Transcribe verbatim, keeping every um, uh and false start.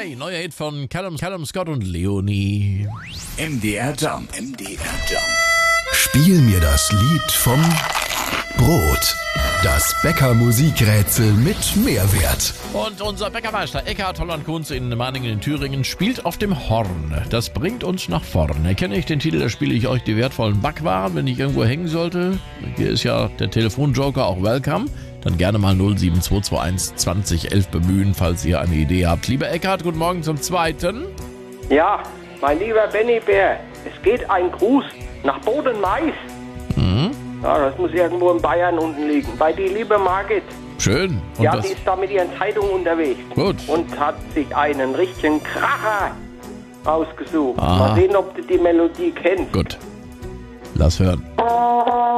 Day, neuer Hit von Callum, Callum Scott und Leonie. M D R Jump. M D R Jump. Spiel mir das Lied vom Brot. Das Bäcker-Musikrätsel mit Mehrwert. Und unser Bäckermeister Eckhard Holland-Kunz in Mahningen in Thüringen spielt auf dem Horn. Das bringt uns nach vorne. Kenne ich den Titel, da spiele ich euch die wertvollen Backwaren, wenn ich irgendwo hängen sollte. Hier ist ja der Telefonjoker auch welcome. Dann gerne mal null sieben zwei zwei eins zwanzig elf bemühen, falls ihr eine Idee habt. Lieber Eckhard, guten Morgen zum Zweiten. Ja, mein lieber Benny Bär, es geht ein Gruß nach Boden-Mais. Mhm. Ja, das muss irgendwo in Bayern unten liegen. Bei die liebe Margit. Schön. Und Ja, das, die ist da mit ihren Zeitungen unterwegs. Gut. Und hat sich einen richtigen Kracher ausgesucht. Aha. Mal sehen, ob du die Melodie kennst. gut. Lass hören.